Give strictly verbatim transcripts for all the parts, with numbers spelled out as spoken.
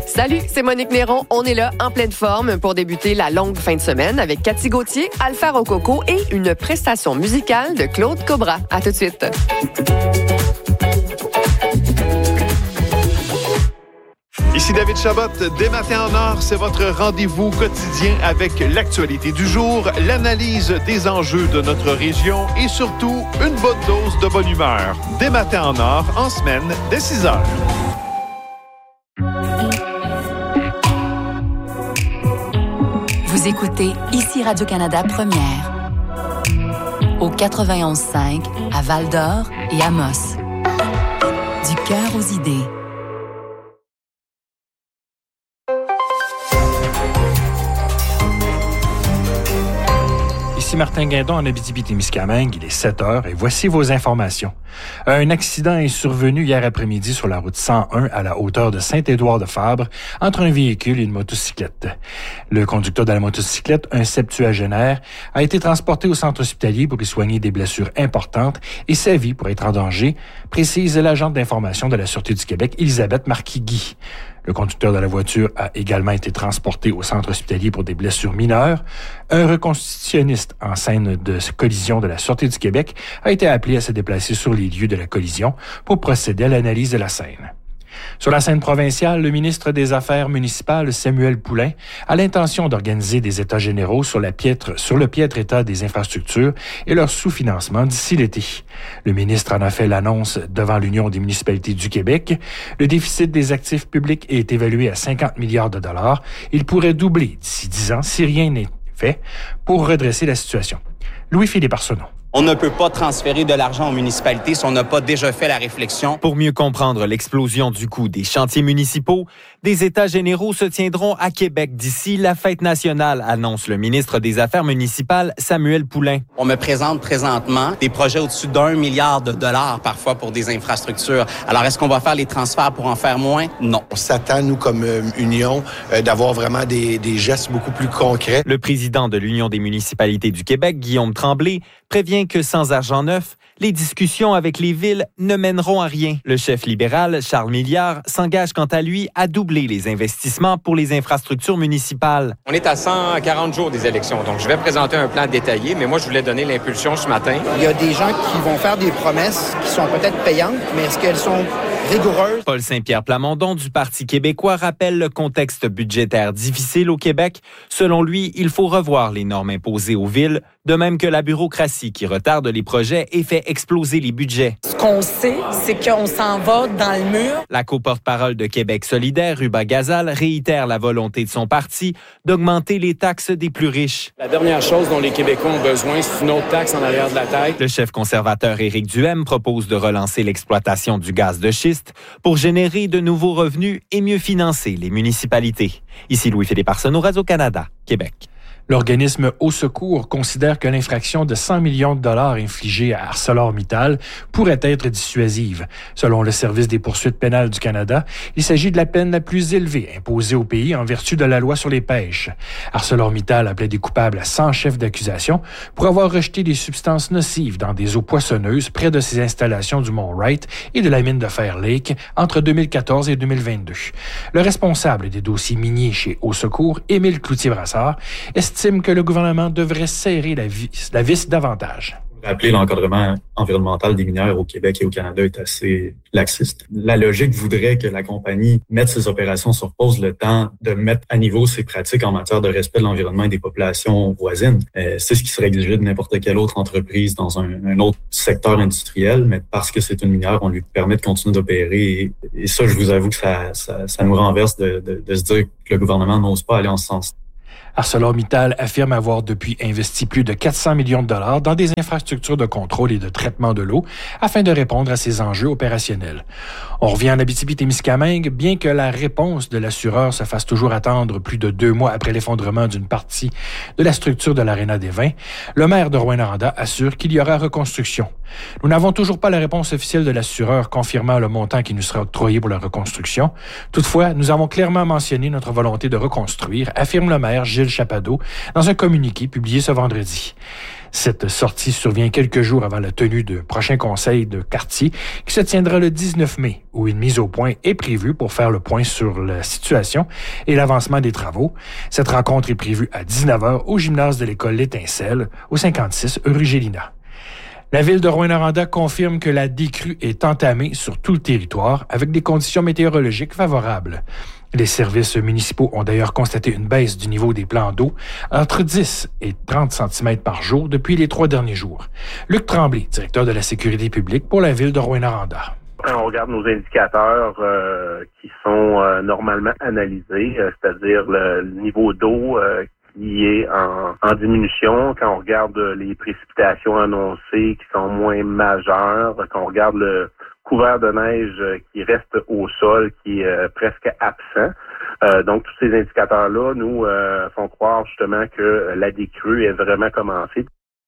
Salut, c'est Monique Néron. On est là en pleine forme pour débuter la longue fin de semaine avec Cathy Gauthier, Alpha Rococo et une prestation musicale de Claude Cobra. À tout de suite. Ici David Chabot, Dès Matin en Or, c'est votre rendez-vous quotidien avec l'actualité du jour, l'analyse des enjeux de notre région et surtout une bonne dose de bonne humeur. Dès Matin en Or, en semaine, dès six heures. Vous écoutez ici Radio-Canada Première, au quatre-vingt-onze cinq à Val-d'Or et Amos. Du cœur aux idées. Ici Martin Guindon en Abitibi-Témiscamingue, il est sept heures et voici vos informations. Un accident est survenu hier après-midi sur la route cent un à la hauteur de Saint-Édouard-de-Fabre entre un véhicule et une motocyclette. Le conducteur de la motocyclette, un septuagénaire, a été transporté au centre hospitalier pour y soigner des blessures importantes et sa vie pourrait être en danger, précise l'agente d'information de la Sûreté du Québec, Elisabeth Marquis-Guy. Le conducteur de la voiture a également été transporté au centre hospitalier pour des blessures mineures. Un reconstitutionniste en scène de collision de la Sûreté du Québec a été appelé à se déplacer sur les lieux de la collision pour procéder à l'analyse de la scène. Sur la scène provinciale, le ministre des Affaires municipales, Samuel Poulin, a l'intention d'organiser des états généraux sur, la piètre, sur le piètre état des infrastructures et leur sous-financement d'ici l'été. Le ministre en a fait l'annonce devant l'Union des municipalités du Québec. Le déficit des actifs publics est évalué à cinquante milliards de dollars. Il pourrait doubler d'ici dix ans si rien n'est fait pour redresser la situation. Louis-Philippe Arsenault. On ne peut pas transférer de l'argent aux municipalités si on n'a pas déjà fait la réflexion. Pour mieux comprendre l'explosion du coût des chantiers municipaux, des États généraux se tiendront à Québec d'ici la fête nationale, annonce le ministre des Affaires municipales, Samuel Poulin. On me présente présentement des projets au-dessus d'un milliard de dollars parfois pour des infrastructures. Alors, est-ce qu'on va faire les transferts pour en faire moins? Non. On s'attend, nous, comme euh, Union, euh, d'avoir vraiment des, des gestes beaucoup plus concrets. Le président de l'Union des municipalités du Québec, Guillaume Tremblay, prévient que sans argent neuf, les discussions avec les villes ne mèneront à rien. Le chef libéral, Charles Milliard, s'engage quant à lui à doubler les investissements pour les infrastructures municipales. On est à cent quarante jours des élections, donc je vais présenter un plan détaillé, mais moi, je voulais donner l'impulsion ce matin. Il y a des gens qui vont faire des promesses qui sont peut-être payantes, mais est-ce qu'elles sont rigoureuses? Paul Saint-Pierre Plamondon du Parti québécois rappelle le contexte budgétaire difficile au Québec. Selon lui, il faut revoir les normes imposées aux villes, de même que la bureaucratie qui retarde les projets et fait exploser les budgets. Ce qu'on sait, c'est qu'on s'en va dans le mur. La co-porte-parole de Québec solidaire, Ruba Gazal, réitère la volonté de son parti d'augmenter les taxes des plus riches. La dernière chose dont les Québécois ont besoin, c'est une autre taxe en arrière de la tête. Le chef conservateur Éric Duhaime propose de relancer l'exploitation du gaz de schiste pour générer de nouveaux revenus et mieux financer les municipalités. Ici Louis-Philippe Arsenault, Radio-Canada, Québec. L'organisme Au Secours considère que l'infraction de cent millions de dollars infligée à ArcelorMittal pourrait être dissuasive. Selon le Service des poursuites pénales du Canada, il s'agit de la peine la plus élevée imposée au pays en vertu de la loi sur les pêches. ArcelorMittal a plaidé coupable à cent chefs d'accusation pour avoir rejeté des substances nocives dans des eaux poissonneuses près de ses installations du Mont Wright et de la mine de Fair Lake entre deux mille quatorze et deux mille vingt-deux. Le responsable des dossiers miniers chez Au Secours, Émile Cloutier-Brassard, estime que le gouvernement devrait serrer la vis, la vis davantage. Rappeler l'encadrement environnemental des mineurs au Québec et au Canada est assez laxiste. La logique voudrait que la compagnie mette ses opérations sur pause le temps de mettre à niveau ses pratiques en matière de respect de l'environnement et des populations voisines. Euh, c'est ce qui serait exigé de n'importe quelle autre entreprise dans un, un autre secteur industriel, mais parce que c'est une minière, on lui permet de continuer d'opérer. Et, et ça, je vous avoue que ça, ça, ça nous renverse de, de, de se dire que le gouvernement n'ose pas aller en ce sens. ArcelorMittal affirme avoir depuis investi plus de quatre cents millions de dollars dans des infrastructures de contrôle et de traitement de l'eau afin de répondre à ces enjeux opérationnels. On revient en Abitibi-Témiscamingue, bien que la réponse de l'assureur se fasse toujours attendre plus de deux mois après l'effondrement d'une partie de la structure de l'Aréna des Vins, le maire de Rouyn-Noranda assure qu'il y aura reconstruction. Nous n'avons toujours pas la réponse officielle de l'assureur confirmant le montant qui nous sera octroyé pour la reconstruction. Toutefois, nous avons clairement mentionné notre volonté de reconstruire, affirme le maire Gilles Gilles Chapado dans un communiqué publié ce vendredi. Cette sortie survient quelques jours avant la tenue du prochain conseil de quartier qui se tiendra le dix-neuf mai, où une mise au point est prévue pour faire le point sur la situation et l'avancement des travaux. Cette rencontre est prévue à dix-neuf heures au gymnase de l'école L'Étincelle, au cinquante-six rue Gélina. La ville de Rouyn-Noranda confirme que la décrue est entamée sur tout le territoire avec des conditions météorologiques favorables. Les services municipaux ont d'ailleurs constaté une baisse du niveau des plans d'eau entre dix et trente centimètres par jour depuis les trois derniers jours. Luc Tremblay, directeur de la sécurité publique pour la ville de Rouyn-Noranda. Quand on regarde nos indicateurs euh, qui sont euh, normalement analysés, euh, c'est-à-dire le, le niveau d'eau euh, qui est en, en diminution, quand on regarde les précipitations annoncées qui sont moins majeures, quand on regarde le couvert de neige qui reste au sol, qui est euh, presque absent. Euh, donc, tous ces indicateurs-là nous euh, font croire justement que la décrue est vraiment commencée.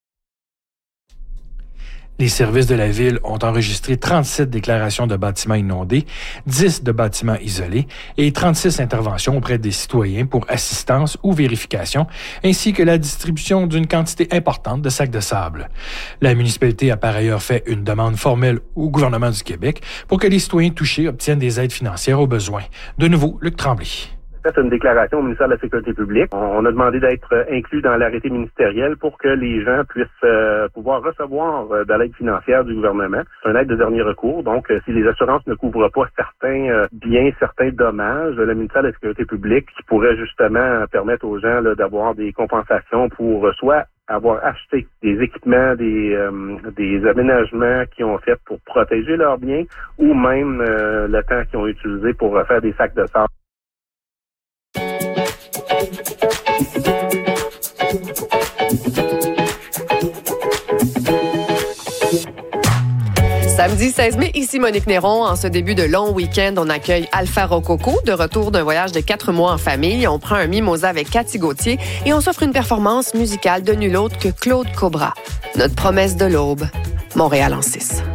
Les services de la ville ont enregistré trente-sept déclarations de bâtiments inondés, dix de bâtiments isolés et trente-six interventions auprès des citoyens pour assistance ou vérification, ainsi que la distribution d'une quantité importante de sacs de sable. La municipalité a par ailleurs fait une demande formelle au gouvernement du Québec pour que les citoyens touchés obtiennent des aides financières au besoin. De nouveau, Luc Tremblay. Fait une déclaration au ministère de la Sécurité publique. On a demandé d'être inclus dans l'arrêté ministériel pour que les gens puissent euh, pouvoir recevoir euh, de l'aide financière du gouvernement. C'est une aide de dernier recours. Donc, euh, si les assurances ne couvrent pas certains euh, biens, certains dommages, le ministère de la Sécurité publique qui pourrait justement permettre aux gens là, d'avoir des compensations pour euh, soit avoir acheté des équipements, des, euh, des aménagements qu'ils ont fait pour protéger leurs biens ou même euh, le temps qu'ils ont utilisé pour faire des sacs de sable. Samedi seize mai, ici Monique Néron. En ce début de long week-end, on accueille Alpha Rococo, de retour d'un voyage de quatre mois en famille. On prend un mimosa avec Cathy Gauthier et on s'offre une performance musicale de nul autre que Claude Cobra. Notre promesse de l'aube, Montréal en six.